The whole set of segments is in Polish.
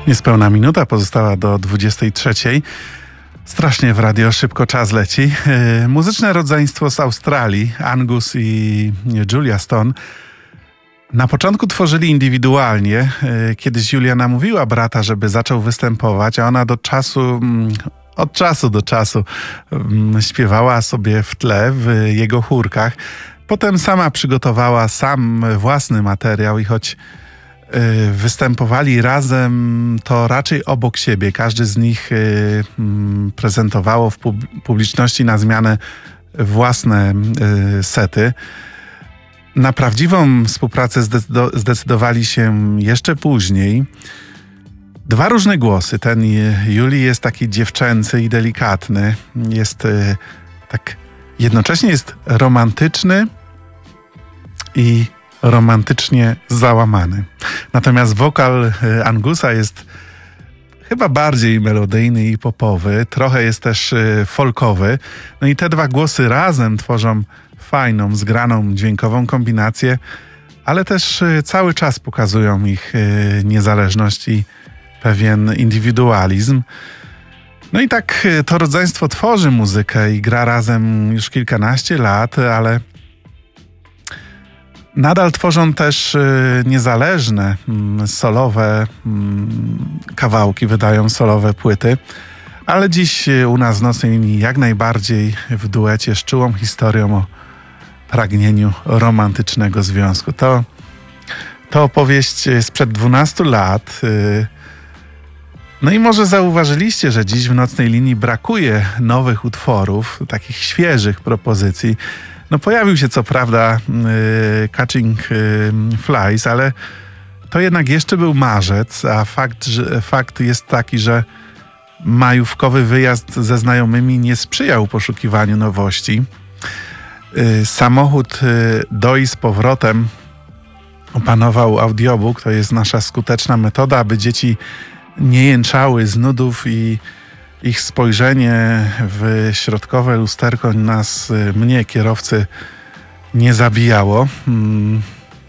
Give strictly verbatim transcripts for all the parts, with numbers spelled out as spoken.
Niespełna minuta pozostała do dwudziestej trzeciej. Strasznie w radio szybko czas leci. Yy, muzyczne rodzeństwo z Australii, Angus i Julia Stone, na początku tworzyli indywidualnie. Yy, kiedyś Julia namówiła brata, żeby zaczął występować, a ona do czasu, yy, od czasu do czasu yy, śpiewała sobie w tle w jego chórkach. Potem sama przygotowała sam własny materiał i choć występowali razem, to raczej obok siebie. Każdy z nich prezentowało w publiczności na zmianę własne sety. Na prawdziwą współpracę zdecydowali się jeszcze później. Dwa różne głosy. Ten Julii jest taki dziewczęcy i delikatny. Jest tak, jednocześnie jest romantyczny i romantycznie załamany. Natomiast wokal Angusa jest chyba bardziej melodyjny i popowy, trochę jest też folkowy. No i te dwa głosy razem tworzą fajną, zgraną dźwiękową kombinację, ale też cały czas pokazują ich niezależność i pewien indywidualizm. No i tak to rodzeństwo tworzy muzykę i gra razem już kilkanaście lat, ale nadal tworzą też niezależne, solowe kawałki, wydają solowe płyty, ale dziś u nas w Nocnej Linii jak najbardziej w duecie z czułą historią o pragnieniu romantycznego związku. To, to opowieść sprzed dwunastu lat. No i może zauważyliście, że dziś w Nocnej Linii brakuje nowych utworów, takich świeżych propozycji. No pojawił się co prawda y, Catching y, Flies, ale to jednak jeszcze był marzec, a fakt, że, fakt jest taki, że majówkowy wyjazd ze znajomymi nie sprzyjał poszukiwaniu nowości. Y, samochód y, do i z powrotem opanował audiobook. To jest nasza skuteczna metoda, aby dzieci nie jęczały z nudów i ich spojrzenie w środkowe lusterko nas, mnie, kierowcy, nie zabijało. Hmm.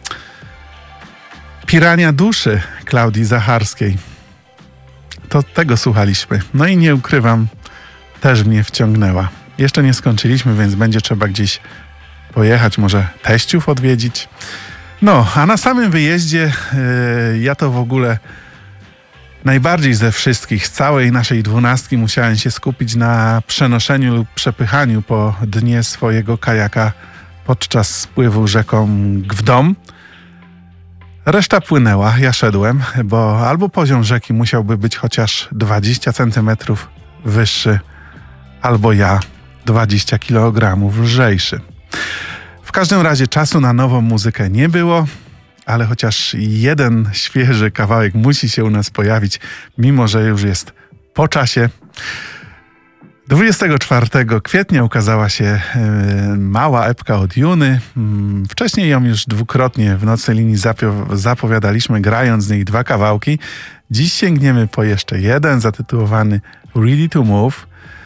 Pirania duszy Klaudii Zacharskiej. To tego słuchaliśmy. No i nie ukrywam, też mnie wciągnęła. Jeszcze nie skończyliśmy, więc będzie trzeba gdzieś pojechać, może teściów odwiedzić. No, a na samym wyjeździe yy, ja to w ogóle najbardziej ze wszystkich, z całej naszej dwunastki musiałem się skupić na przenoszeniu lub przepychaniu po dnie swojego kajaka podczas spływu rzeką Gwdom. Reszta płynęła, ja szedłem, bo albo poziom rzeki musiałby być chociaż dwadzieścia centymetrów wyższy, albo ja dwadzieścia kilogramów lżejszy. W każdym razie czasu na nową muzykę nie było, ale chociaż jeden świeży kawałek musi się u nas pojawić, mimo że już jest po czasie. dwudziestego czwartego kwietnia ukazała się yy, mała epka od Juny. Yy, wcześniej ją już dwukrotnie w Nocnej Linii zapio- zapowiadaliśmy, grając z niej dwa kawałki. Dziś sięgniemy po jeszcze jeden, zatytułowany Ready to Move.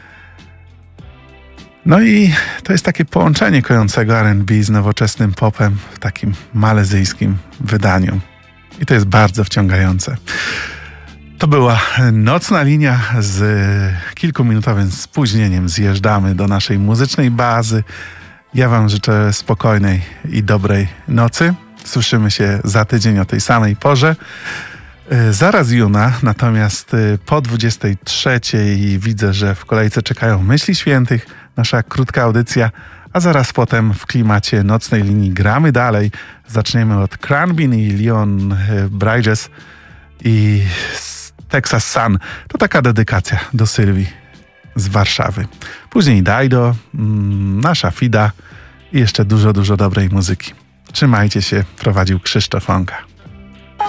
No i to jest takie połączenie kojącego R and B z nowoczesnym popem w takim malezyjskim wydaniu. I to jest bardzo wciągające. To była Nocna Linia. Z kilkuminutowym spóźnieniem zjeżdżamy do naszej muzycznej bazy. Ja wam życzę spokojnej i dobrej nocy. Słyszymy się za tydzień o tej samej porze. Zaraz Juna, natomiast po dwudziestej trzeciej widzę, że w kolejce czekają Myśli Świętych, nasza krótka audycja, a zaraz potem w klimacie Nocnej Linii gramy dalej. Zaczniemy od Cranbin i Leon Bridges i Texas Sun. To taka dedykacja do Sylwii z Warszawy. Później Dajdo, nasza Fida i jeszcze dużo, dużo dobrej muzyki. Trzymajcie się, prowadził Krzysztof Onka.